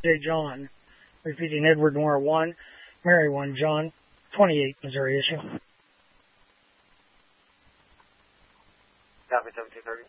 J. John. Repeating Edward Moore 1, Mary 1, John 28, Missouri issue. Copy 1730.